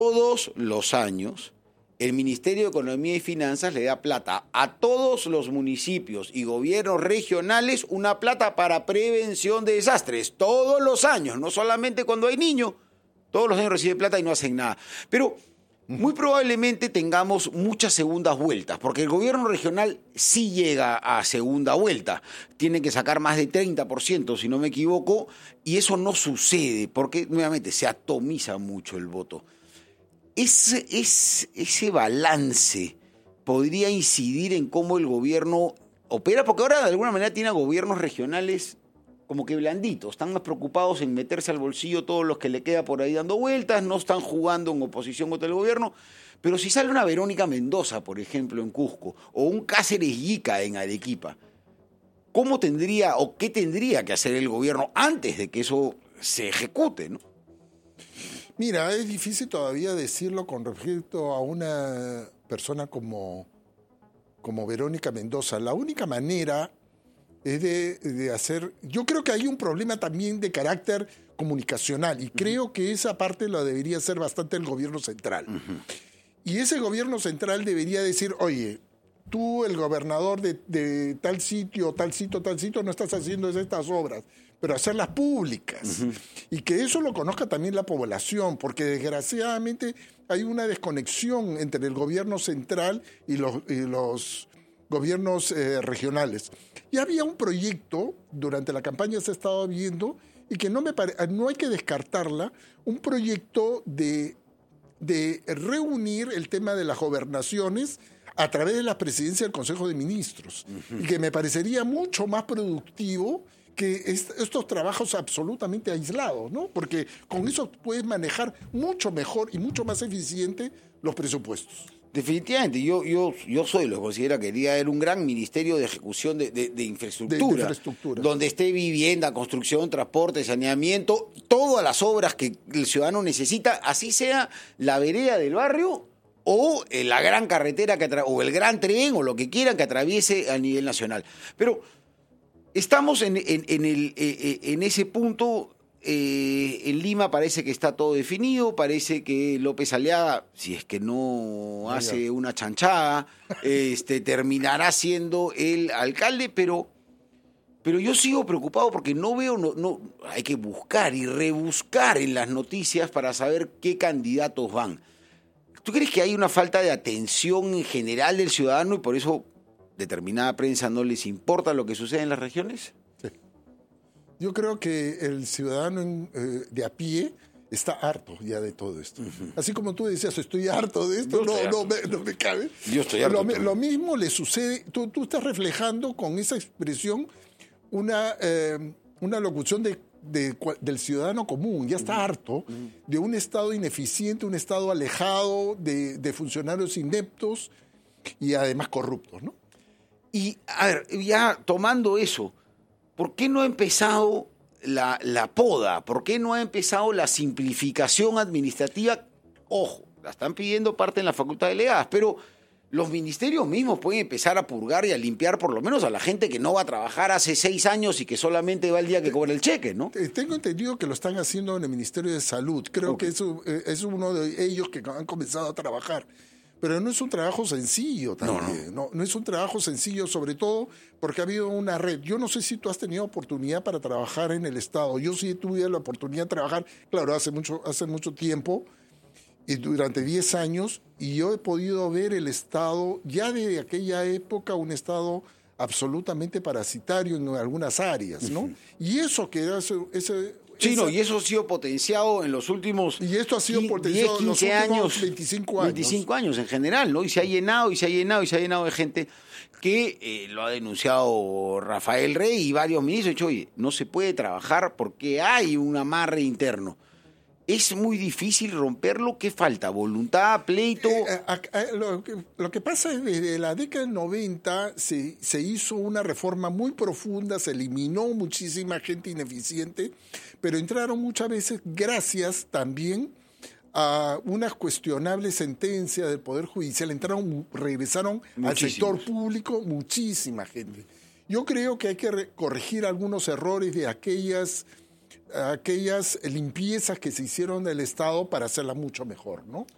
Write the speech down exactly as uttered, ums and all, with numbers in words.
Todos los años, el Ministerio de Economía y Finanzas le da plata a todos los municipios y gobiernos regionales, una plata para prevención de desastres. Todos los años, no solamente cuando hay niños, todos los años reciben plata y no hacen nada. Pero muy probablemente tengamos muchas segundas vueltas, porque el gobierno regional sí llega a segunda vuelta. Tienen que sacar más de treinta por ciento, si no me equivoco, y eso no sucede, porque nuevamente se atomiza mucho el voto. Ese, ese, ese balance podría incidir en cómo el gobierno opera, porque ahora de alguna manera tiene a gobiernos regionales como que blanditos, están más preocupados en meterse al bolsillo todos los que le queda por ahí dando vueltas, no están jugando en oposición contra el gobierno, pero si sale una Verónica Mendoza, por ejemplo, en Cusco, o un Cáceres Yica en Arequipa, ¿cómo tendría o qué tendría que hacer el gobierno antes de que eso se ejecute, ¿no? Mira, es difícil todavía decirlo con respecto a una persona como, como Verónica Mendoza. La única manera es de, de hacer... Yo creo que hay un problema también de carácter comunicacional y uh-huh. creo que esa parte la debería hacer bastante el gobierno central. Uh-huh. Y ese gobierno central debería decir, oye, tú, el gobernador de, de tal sitio, tal sitio, tal sitio, no estás haciendo estas obras, pero hacerlas públicas. Uh-huh. Y que eso lo conozca también la población, porque desgraciadamente hay una desconexión entre el gobierno central y los, y los gobiernos eh, regionales. Y había un proyecto, durante la campaña se ha estado viendo, y que no, me pare, no hay que descartarla, un proyecto de, de reunir el tema de las gobernaciones a través de la presidencia del Consejo de Ministros, uh-huh. y que me parecería mucho más productivo que est- estos trabajos absolutamente aislados, ¿no? Porque con eso puedes manejar mucho mejor y mucho más eficiente los presupuestos. Definitivamente, yo, yo, yo soy lo que considera que debería haber un gran ministerio de ejecución de, de, de, infraestructura, de, de infraestructura, donde esté vivienda, construcción, transporte, saneamiento, todas las obras que el ciudadano necesita, así sea la vereda del barrio o la gran carretera que atra- o el gran tren o lo que quieran que atraviese a nivel nacional. Pero estamos en, en, en, el, eh, en ese punto. Eh, en Lima parece que está todo definido, parece que López Aliaga, si es que no hace una chanchada, este, terminará siendo el alcalde, pero, pero yo sigo preocupado porque no veo, no, no, hay que buscar y rebuscar en las noticias para saber qué candidatos van. ¿Tú crees que hay una falta de atención en general del ciudadano y por eso determinada prensa no les importa lo que sucede en las regiones? Yo creo que el ciudadano eh, de a pie está harto ya de todo esto. Uh-huh. Así como tú decías, estoy harto de esto, no, no, me, no me cabe. Yo estoy harto. Lo, lo mismo le sucede, tú, tú estás reflejando con esa expresión una, eh, una locución de, de, del ciudadano común. Ya está uh-huh. harto uh-huh. de un Estado ineficiente, un Estado alejado de, de funcionarios ineptos y además corruptos, ¿no? Y, a ver, ya tomando eso, ¿por qué no ha empezado la, la poda? ¿Por qué no ha empezado la simplificación administrativa? Ojo, la están pidiendo parte en la facultad de delegadas, pero los ministerios mismos pueden empezar a purgar y a limpiar por lo menos a la gente que no va a trabajar hace seis años y que solamente va el día que cobra el cheque, ¿no? Tengo entendido que lo están haciendo en el Ministerio de Salud. Creo okay. que eso, es uno de ellos que han comenzado a trabajar. Pero no es un trabajo sencillo también, no, no. No, no es un trabajo sencillo, sobre todo porque ha habido una red. Yo no sé si tú has tenido oportunidad para trabajar en el Estado. Yo sí tuve la oportunidad de trabajar, claro, hace mucho, hace mucho tiempo, y durante diez años, y yo he podido ver el Estado, ya de aquella época, un Estado absolutamente parasitario en algunas áreas, ¿no? Uh-huh. Y eso que era ese... ese Sí, no, y eso ha sido potenciado en los últimos y esto ha sido potenciado diez, quince en los años, veinticinco años. veinticinco años en general, ¿no? Y se ha llenado, y se ha llenado, y se ha llenado de gente que eh, lo ha denunciado Rafael Rey y varios ministros. Han dicho, oye, no se puede trabajar porque hay un amarre interno. Es muy difícil romperlo. ¿Qué falta? ¿Voluntad, pleito? Eh, a, a, lo, que, lo que pasa es que desde la década del noventa se, se hizo una reforma muy profunda, se eliminó muchísima gente ineficiente, pero entraron muchas veces gracias también a unas cuestionables sentencias del Poder Judicial. Entraron, regresaron al sector público muchísima gente. Yo creo que hay que re- corregir algunos errores de aquellas... aquellas limpiezas que se hicieron del Estado para hacerla mucho mejor, ¿no?